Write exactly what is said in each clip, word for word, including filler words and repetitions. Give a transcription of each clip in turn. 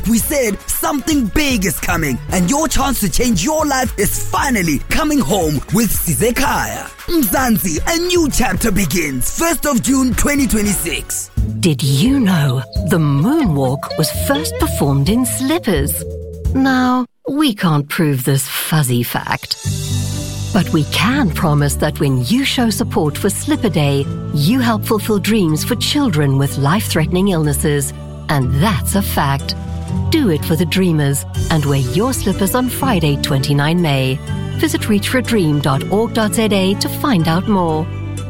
we said, something big is coming, and your chance to change your life is finally coming home with Sizekaya. Mzansi, a new chapter begins first of June twenty twenty-six. Did you know the moonwalk was first performed in slippers? Now, we can't prove this fuzzy fact, but we can promise that when you show support for Slipper Day, you help fulfill dreams for children with life-threatening illnesses. And that's a fact. Do it for the dreamers and wear your slippers on Friday, the twenty-ninth of May. Visit reach for a dream dot org dot z a to find out more.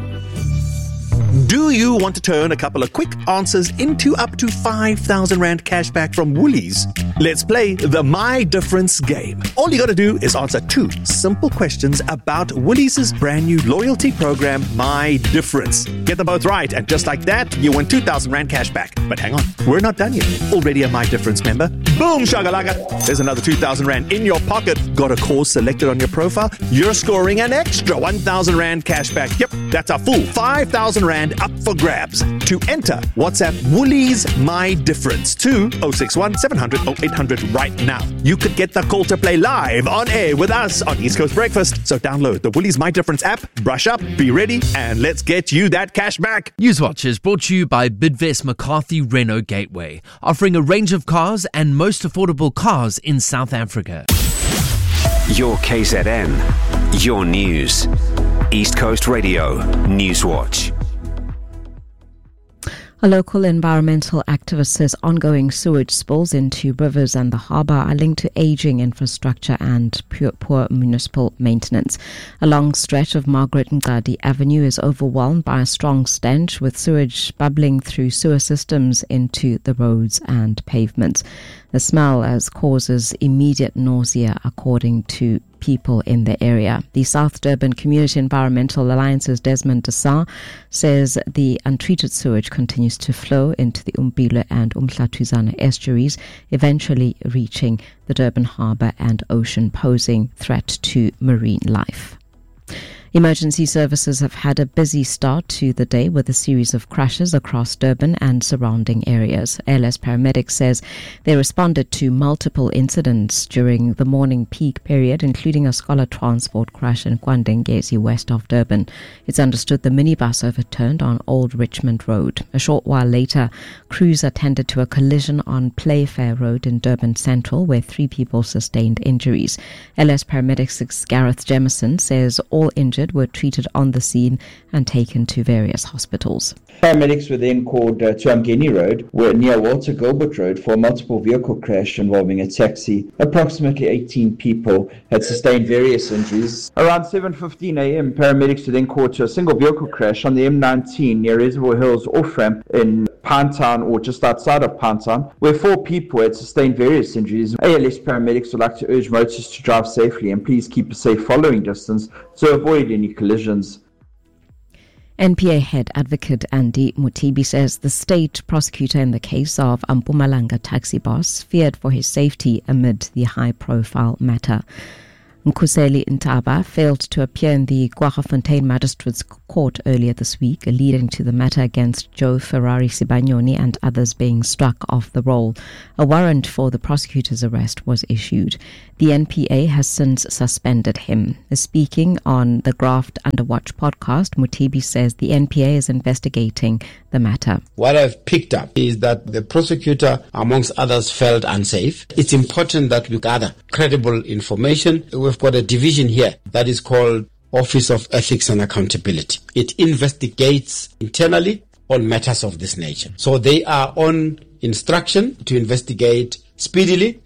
Do you want to turn a couple of quick answers into up to five thousand rand cashback from Woolies? Let's play the My Difference game. All you got to do is answer two simple questions about Woolies' brand new loyalty program, My Difference. Get them both right, and just like that, you win two thousand rand cashback. But hang on, we're not done yet. Already a My Difference member? Boom, shagalaka! There's another two thousand rand in your pocket. Got a cause selected on your profile? You're scoring an extra one thousand rand cashback. Yep, that's a full five thousand rand up for grabs. To enter, WhatsApp Woolies My Difference to oh six one, seven hundred, oh eight hundred right now. You could get the call to play live on air with us on East Coast Breakfast. So download the Woolies My Difference app, brush up, be ready, and let's get you that cash back. Newswatch is brought to you by Bidvest McCarthy Renault Gateway, offering a range of cars and most affordable cars in South Africa. Your K Z N, your news. East Coast Radio, Newswatch. A local environmental activist says ongoing sewage spills into rivers and the harbour are linked to ageing infrastructure and poor, poor municipal maintenance. A long stretch of Margaret Mqadi Avenue is overwhelmed by a strong stench, with sewage bubbling through sewer systems into the roads and pavements. The smell as causes immediate nausea, according to people in the area. The South Durban Community Environmental Alliance's Desmond Dessar says the untreated sewage continues to flow into the Umbile and Umhlatuzana estuaries, eventually reaching the Durban harbour and ocean, posing threat to marine life. Emergency services have had a busy start to the day with a series of crashes across Durban and surrounding areas. A L S Paramedics says they responded to multiple incidents during the morning peak period, including a Scholar Transport crash in Kwandengezi, west of Durban. It's understood the minibus overturned on Old Richmond Road. A short while later, crews attended to a collision on Playfair Road in Durban Central, where three people sustained injuries. A L S Paramedics Gareth Jemison says all injured were treated on the scene and taken to various hospitals. Paramedics were then called uh, to Umgeni Road, where near Walter Gilbert Road, for a multiple vehicle crash involving a taxi. Approximately eighteen people had sustained various injuries. Around seven fifteen a.m., paramedics were then called to a single vehicle crash on the M nineteen near Reservoir Hills off-ramp in Pinetown, or just outside of Pinetown, where four people had sustained various injuries. A L S paramedics would like to urge motorists to drive safely and please keep a safe following distance to avoid any collisions. N P A head advocate Andy Mutibi says the state prosecutor in the case of Mpumalanga taxi boss feared for his safety amid the high-profile matter. Nkuseli Ntaba failed to appear in the Kwaggafontein Magistrates Court earlier this week, leading to the matter against Joe Ferrari Sibanyoni and others being struck off the roll. A warrant for the prosecutor's arrest was issued. The N P A has since suspended him. Speaking on the Graft Under Watch podcast, Mutibi says the N P A is investigating the matter. What I've picked up is that the prosecutor, amongst others, felt unsafe. It's important that we gather credible information. We've got a division here that is called Office of Ethics and Accountability. It investigates internally on matters of this nature. So they are on instruction to investigate speedily.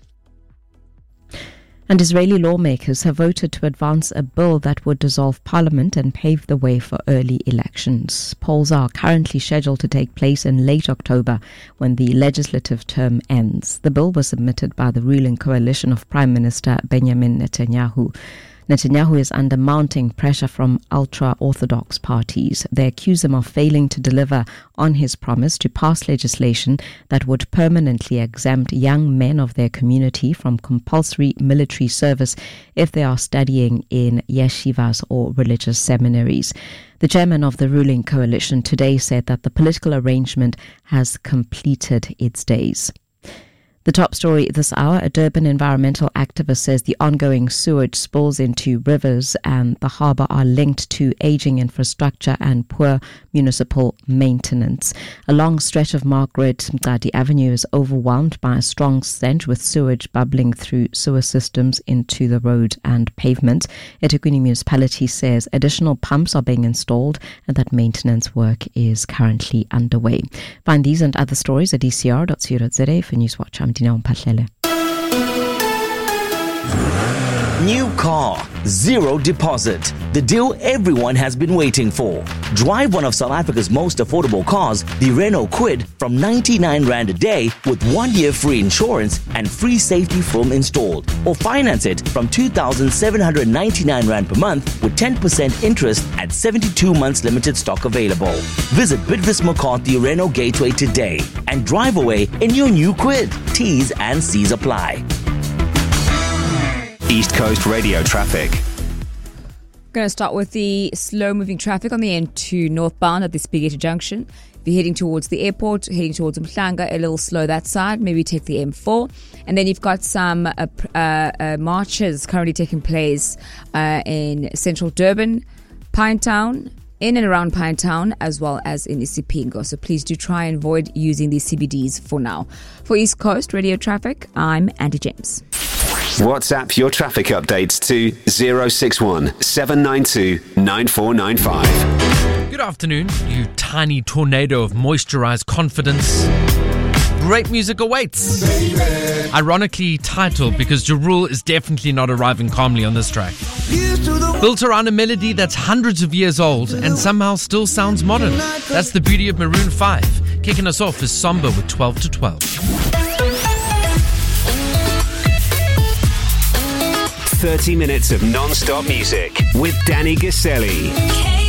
And Israeli lawmakers have voted to advance a bill that would dissolve parliament and pave the way for early elections. Polls are currently scheduled to take place in late October, when the legislative term ends. The bill was submitted by the ruling coalition of Prime Minister Benjamin Netanyahu. Netanyahu is under mounting pressure from ultra-Orthodox parties. They accuse him of failing to deliver on his promise to pass legislation that would permanently exempt young men of their community from compulsory military service if they are studying in yeshivas or religious seminaries. The chairman of the ruling coalition today said that the political arrangement has completed its days. The top story this hour, a Durban environmental activist says the ongoing sewage spills into rivers and the harbour are linked to ageing infrastructure and poor municipal maintenance. A long stretch of Margaret Mqadi Avenue is overwhelmed by a strong stench with sewage bubbling through sewer systems into the road and pavement. eThekwini Municipality says additional pumps are being installed and that maintenance work is currently underway. Find these and other stories at e c r dot co dot z a. For Newswatch, I'm Dina Mpahlele. New car, zero deposit. The deal everyone has been waiting for. Drive one of South Africa's most affordable cars, the Renault Kwid, from ninety-nine rand a day with one year free insurance and free safety film installed. Or finance it from two thousand seven hundred ninety-nine rand per month with ten percent interest at seventy-two months limited stock available. Visit Bidvis McCarthy Renault Gateway today and drive away in your new Kwid. T's and C's apply. East Coast Radio traffic. Going to start with the slow-moving traffic on the N two northbound at the Spighetti Junction. If you're heading towards the airport, heading towards Mhlanga, a little slow that side. Maybe take the M four. And then you've got some uh, uh, uh, marches currently taking place uh, in central Durban, Pinetown, in and around Pinetown, as well as in Isipingo. So please do try and avoid using these C B Ds for now. For East Coast Radio traffic, I'm Andy James. WhatsApp your traffic updates to zero six one seven nine two nine four nine five. Good afternoon, you tiny tornado of moisturized confidence. Great music awaits. Baby. Ironically titled because Ja Rule is definitely not arriving calmly on this track. Built around a melody that's hundreds of years old and somehow still sounds modern. That's the beauty of Maroon five. Kicking us off is Somber with twelve to twelve. thirty minutes of non-stop music with Danny Gaselli.